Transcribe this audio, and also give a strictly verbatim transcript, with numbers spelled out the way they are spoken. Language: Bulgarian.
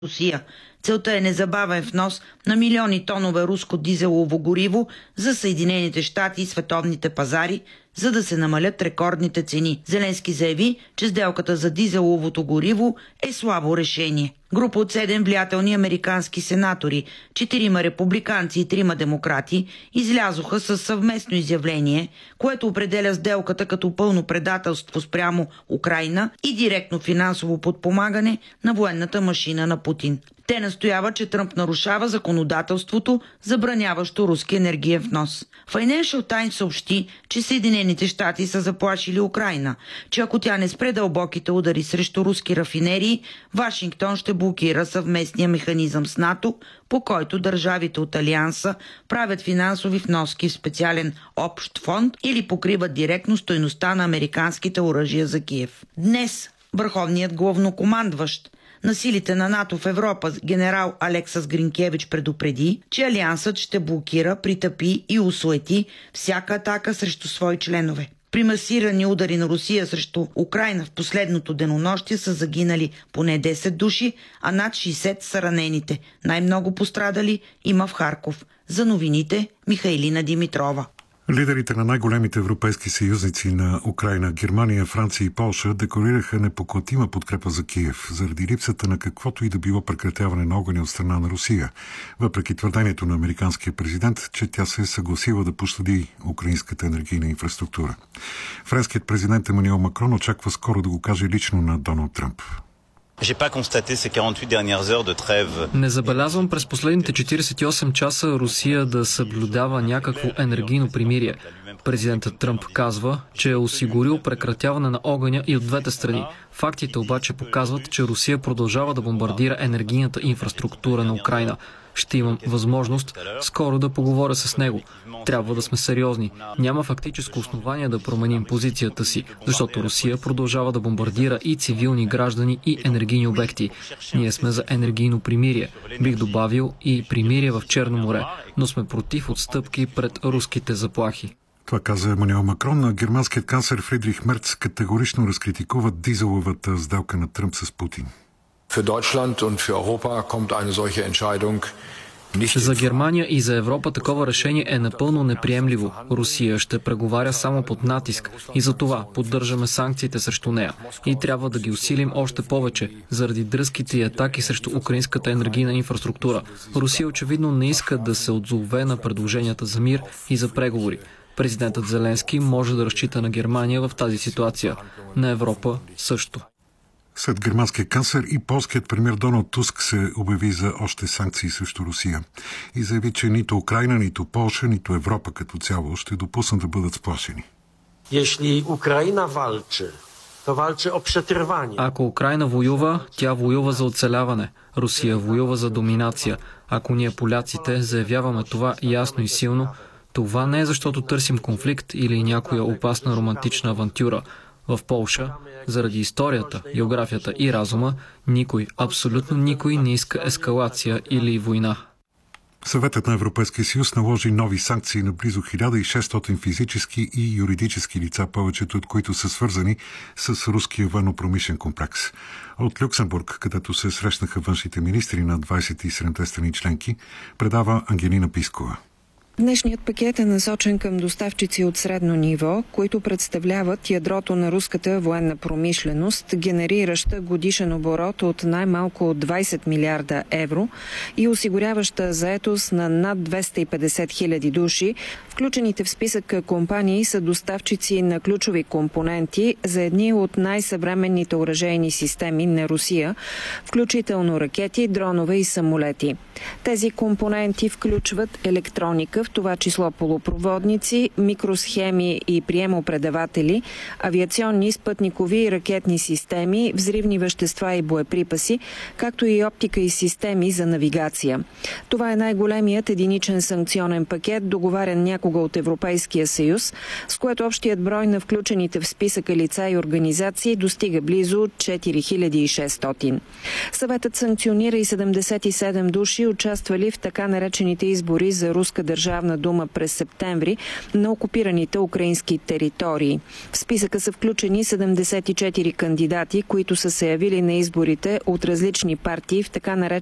Русия. Целта е незабавен внос на милиони тонове руско дизелово гориво за Съединените щати и световните пазари, за да се намалят рекордните цени. Зеленски заяви, че сделката за дизеловото гориво е слабо решение. Група от седем влиятелни американски сенатори, четирима републиканци и трима демократи, излязоха със съвместно изявление, което определя сделката като пълно предателство спрямо Украйна и директно финансово подпомагане на военната машина на Путин. Те настояват, че Тръмп нарушава законодателството, забраняващо руски енергиен внос. Financial Times съобщи, че Съединените щати са заплашили Украйна, че ако тя не спре дълбоките удари срещу руски рафинерии, Вашингтон ще блокира съвместния механизъм с НАТО, по който държавите от Алианса правят финансови вноски в специален общ фонд или покриват директно стойността на американските оръжия за Киев. Днес върховният главнокомандващ на силите на НАТО в Европа генерал Алексас Гринкевич предупреди, че Алиансът ще блокира, притъпи и осуети всяка атака срещу свои членове. При масирани удари на Русия срещу Украйна в последното денонощие са загинали поне десет души, а над шейсет са ранените. Най-много пострадали има в Харков. За новините Михайлина Димитрова. Лидерите на най-големите европейски съюзници на Украйна, Германия, Франция и Полша декларираха непоклатима подкрепа за Киев, заради липсата на каквото и да било прекратяване на огъня от страна на Русия, въпреки твърдението на американския президент, че тя се е съгласила да пощади украинската енергийна инфраструктура. Френският президент Емануел Макрон очаква скоро да го каже лично на Доналд Тръмп. Не забелязвам през последните четиридесет и осем часа Русия да съблюдава някакво енергийно примирие. Президентът Тръмп казва, че е осигурил прекратяване на огъня и от двете страни. Фактите обаче показват, че Русия продължава да бомбардира енергийната инфраструктура на Украйна. Ще имам възможност скоро да поговоря с него. Трябва да сме сериозни. Няма фактическо основание да променим позицията си, защото Русия продължава да бомбардира и цивилни граждани, и енергийни обекти. Ние сме за енергийно примирие. Бих добавил и примирие в Черно море, но сме против отстъпки пред руските заплахи. Това каза Емануел Макрон. А германският канцлер Фридрих Мерц категорично разкритикува дизеловата сделка на Тръмп с Путин. За Германия и за Европа такова решение е напълно неприемливо. Русия ще преговаря само под натиск и за това поддържаме санкциите срещу нея. И трябва да ги усилим още повече, заради дръзките атаки срещу украинската енергийна инфраструктура. Русия очевидно не иска да се отзове на предложенията за мир и за преговори. Президентът Зеленски може да разчита на Германия в тази ситуация. На Европа също. След германския канцлер и полският премиер Доналд Туск се обяви за още санкции срещу Русия и заяви, че нито Украйна, нито Полша, нито Европа като цяло ще допуснат да бъдат сплашени. Ако Украйна воюва, тя воюва за оцеляване. Русия воюва за доминация. Ако ние, поляците, заявяваме това ясно и силно, това не е защото търсим конфликт или някоя опасна романтична авантюра. В Полша, заради историята, географията и разума, никой, абсолютно никой не иска ескалация или война. Съветът на Европейския съюз наложи нови санкции на близо хиляда и шестстотин физически и юридически лица, повечето от които са свързани с руския военно-промишлен комплекс. От Люксембург, където се срещнаха външните министри на двадесет и седемте страни членки, предава Ангелина Пискова. Днешният пакет е насочен към доставчици от средно ниво, които представляват ядрото на руската военна промишленост, генерираща годишен оборот от най-малко двадесет милиарда евро и осигуряваща заетост на над двеста и петдесет хиляди души. Включените в списъка компании са доставчици на ключови компоненти за едни от най-съвременните оръжейни системи на Русия, включително ракети, дронове и самолети. Тези компоненти включват електроника, в това число полупроводници, микросхеми и приемопредаватели, авиационни, спътникови и ракетни системи, взривни вещества и боеприпаси, както и оптика и системи за навигация. Това е най-големият единичен санкционен пакет, договарян някога от Европейския съюз, с което общият брой на включените в списъка лица и организации достига близо четири хиляди и шестстотин. Съветът санкционира и седемдесет и седем души участвали в така наречените избори за Руска държавна дума през септември на окупираните украински територии. В списъка са включени седемдесет и четири кандидати, които са се явили на изборите от различни партии в така наречените